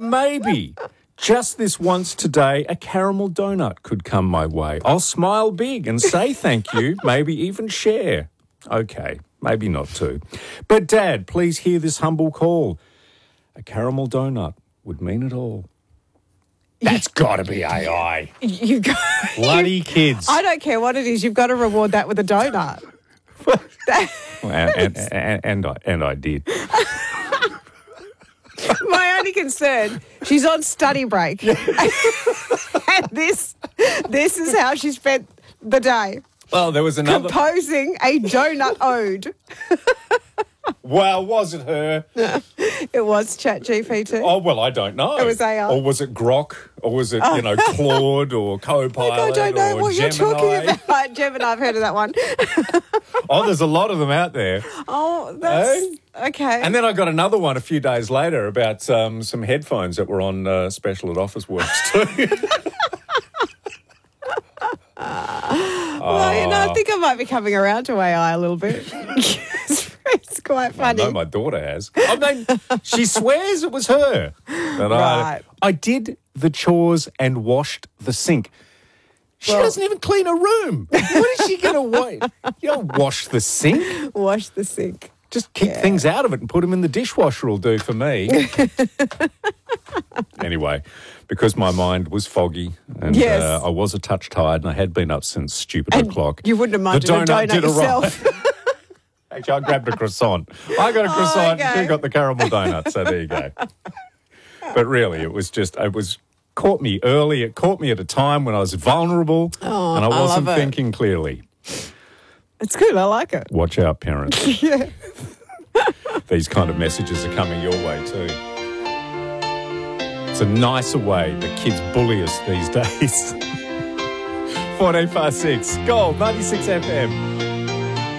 maybe, just this once today, a caramel donut could come my way. I'll smile big and say thank you, maybe even share. Okay, maybe not too. But, Dad, please hear this humble call. A caramel donut would mean it all. That's got to be AI. You've got Bloody kids. I don't care what it is. You've got to reward that with a donut. And I did. My only concern, she's on study break. And this is how she spent the day. Well, there was another... Composing a donut ode. Well, was it her? It was ChatGPT. Oh, well, I don't know. It was AI. Or was it Grok? Or was it, Claude or Copilot? I don't know or what Gemini? you're talking about. Gemini, I've heard of that one. Oh, there's a lot of them out there. Oh, that's... Okay. And then I got another one a few days later about some headphones that were on special at Officeworks too. Well, I think I might be coming around to AI a little bit. It's quite funny. I know my daughter has. I mean, she swears it was her. But Right. I did the chores and washed the sink. She doesn't even clean a room. What is she going to wait? You don't wash the sink. Wash the sink. Just kick things out of it and put them in the dishwasher will do for me. Anyway, because my mind was foggy and Yes. I was a touch tired and I had been up since stupid And o'clock. you wouldn't have minded the a donut donut did yourself. arrive. Actually, I grabbed a croissant. I got a croissant okay. and she got the caramel donut, so there you go. But really, it was caught me early. It caught me at a time when I was vulnerable and I wasn't love it. thinking clearly. It's good. I like it. Watch out, parents. Yeah. These kind of messages are coming your way too. It's a nicer way that kids bully us these days. 14 past 6, Gold 96 FM.